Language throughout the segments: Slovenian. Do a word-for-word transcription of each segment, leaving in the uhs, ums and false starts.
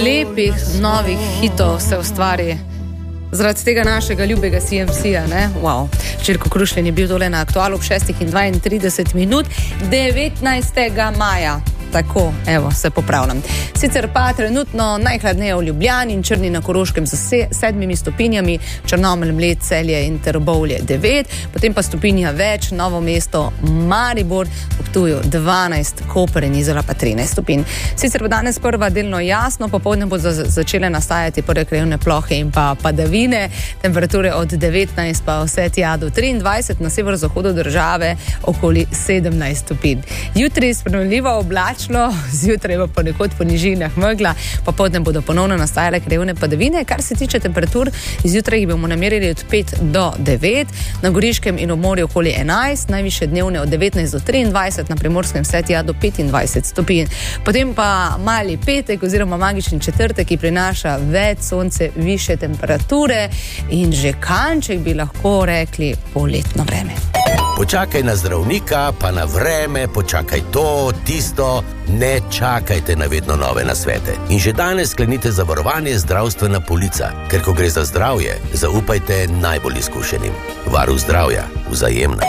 lepih novih hitov se ustvari zaradi tega našega ljubega C M C-ja, ne? Wow. Željko Krušljen je bil dole na Aktualu ob šestih in dvaintrideset minut devetnajstega maja. Tako, evo, se popravljam. Sicer pa trenutno najhladneje v Ljubljani in Črni na Koroškem z sedmimi stopinjami, Črnomelj, Mled, Celje in Trbovlje devet, potem pa stopinja več, Novo mesto, Maribor, v Ptuju dvanajst, Koper in Izola pa trinajst stopinj. Sicer bo danes prva delno jasno, popoldne bodo začele nastajati prve krajevne plohe in pa padavine, temperature od devetnajst pa vse tja do triindvajset, na severozahodu države okoli sedemnajst stopinj. Jutri spremenljivo oblačno, zjutraj bo ponekod po nižinah megla, popoldne bodo ponovno nastajale krajevne padavine. Kar se tiče temperatur, zjutraj jih bomo namerili od pet do devet, na Goriškem in obmorju okoli enajst, najvišje dnevne od devetnajst do triindvajset, na Primorskem vse tja do petindvajset stopinj. Potem pa mali petek oziroma magični četrtek, ki prinaša več sonce, više temperature in že kanček bi lahko rekli poletno vreme. Počakaj na zdravnika, pa na vreme, počakaj to, tisto, ne čakajte na vedno nove nasvete. In že danes sklenite zavarovanje zdravstvena polica, ker ko gre za zdravje, zaupajte najbolj izkušenim. Varuh zdravja, Vzajemna.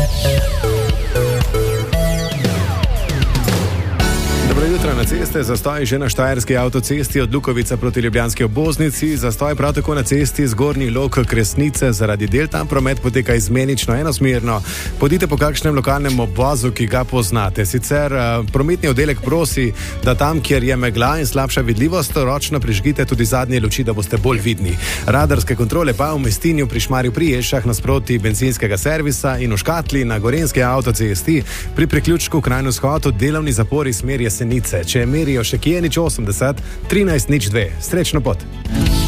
Dobro jutro na ceste, zastoj že na štajerski avtocesti od Lukovica proti ljubljanski obvoznici, zastoj prav tako na cesti Zgornji Lok Kresnice zaradi del, tam promet poteka izmenično enosmerno. Pojdite po kakšnem lokalnem obvozu, ki ga poznate. Sicer prometni oddelek prosi, da tam, kjer je megla in slabša vidljivost, ročno prižgite tudi zadnje luči, da boste bolj vidni. Radarske kontrole pa v Mestinju, pri Šmarju pri Jelšah nasproti bencinskega servisa in v Škatli na Gorenjski avtocesti pri priključku Kranj-Vzhod delovni zapori smeri Jesenice. Če merijo še kje nič osemdeset, trinajst nič dve. Srečno pot!